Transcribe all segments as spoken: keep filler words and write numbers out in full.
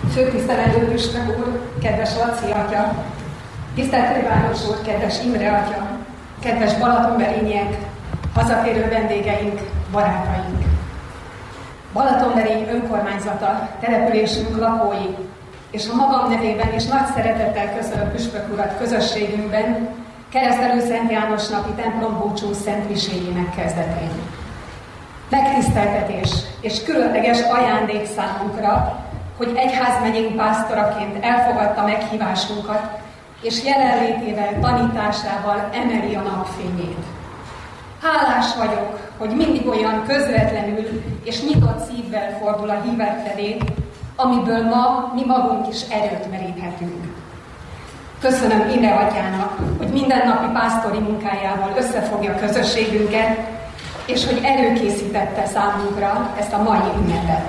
Főtisztelendő püspök úr, kedves Laci atya, tisztelt Főváros úr, kedves Imre atya, kedves balatonberényiek, hazatérő vendégeink, barátaink. Balatonberény önkormányzata, településünk lakói, és a magam nevében is nagy szeretettel köszönöm püspök urat közösségünkben, Keresztelő Szent János napi templom búcsú szent miséjének kezdetén. Megtiszteltetés és különleges ajándék számunkra, hogy egyházmegyénk pásztoraként elfogadta meghívásunkat, és jelenlétével, tanításával emeli a napfényét. Hálás vagyok, hogy mindig olyan közvetlenül és nyitott szívvel fordul a hívek felé, amiből ma mi magunk is erőt meríthetünk. Köszönöm Imre atyának, hogy mindennapi pásztori munkájával összefogja közösségünket, és hogy előkészítette számunkra ezt a mai ünnepet.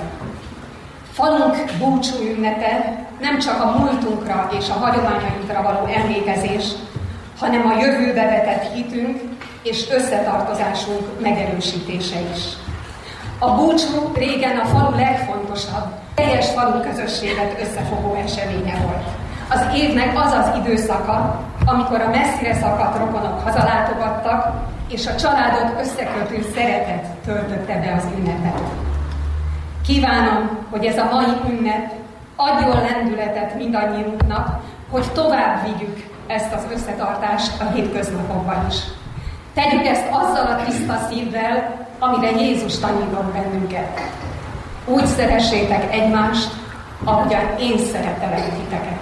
Falunk búcsú ünnepe nem csak a múltunkra és a hagyományainkra való emlékezés, hanem a jövőbe vetett hitünk és összetartozásunk megerősítése is. A búcsú régen a falu legfontosabb, teljes falu közösséget összefogó eseménye volt. Az évnek az az időszaka, amikor a messzire szakadt rokonok hazalátogattak, és a családot összekötő szeretet töltötte be az ünnepet. Kívánom, hogy ez a mai ünnep adjon lendületet mindannyiunknak, hogy tovább vigyük ezt az összetartást a hétköznapokban is. Tegyük ezt azzal a tiszta szívvel, amire Jézus tanított bennünket. Úgy szeressétek egymást, ahogyan én szeretelek titeket.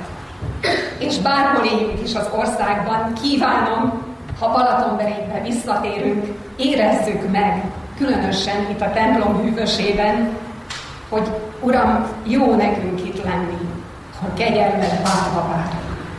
És bárhol éljünk is az országban, kívánom, ha Balatonberénybe visszatérünk, érezzük meg, különösen itt a templom hűvösében, hogy Uram, jó nekünk itt lenni, ha kegyelmed várva vár.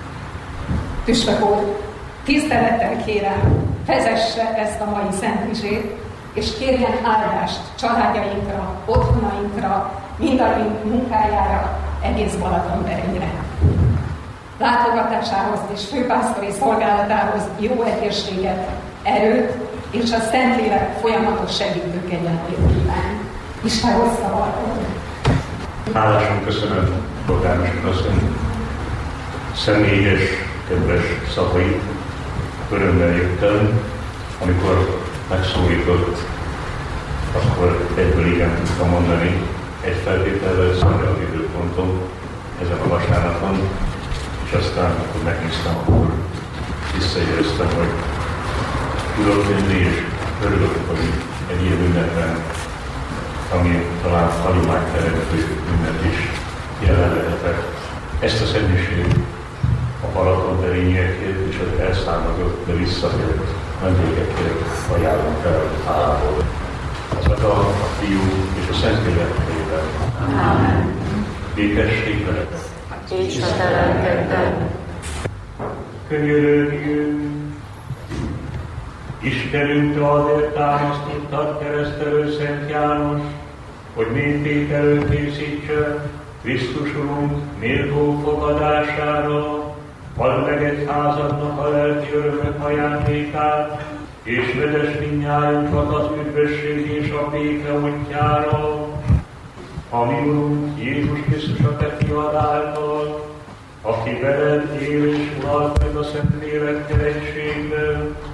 Püspök úr, tisztelettel kérem, vezesse ezt a mai szentmisét, és kérjen áldást családjainkra, otthonainkra, mindannyiunk munkájára, egész Balatonberényre. Látogatásához és főpásztori szolgálatához jó egészséget, erőt és a Szentlélek folyamatos segítő kegyelmét kíván. Isten hozta valóban. Hálásan köszönöm Bogdános asszony személyes, kedves szavait. Örömmel jöttem, amikor megszólított, akkor egyből igen tudtam mondani, egy feltétellel szemre az időpontom ezen a vasárnapon, és aztán, amikor megnéztem, akkor visszaéreztem, hogy tudok jönni, és örülök, hogy egy ilyen ünnepen, ami talán hagyományteremtő ünnep is jelen lehetek. Ezt a szentmisét a balatonberényiekért és az elszámadott, de visszatért vendégekért ajánlom fel hálából. Az Atya, a Fiú és a Szentlélek nevében. Amen. Békesség veletek. És a te lelkeddel. Könyörögjünk! Istenünktől azért támasztottad Keresztelő Szent János, hogy mindkét előkészítse Krisztus Urunk méltó fogadására, add meg egyházadnak a lelki örömök ajándékát, és vezess mindnyájunkat az üdvösség és a béke útjára, a mi Urunk Jézus Krisztus a te fiad által, aki veled él és uralkodik a Szentlélekkel egységben,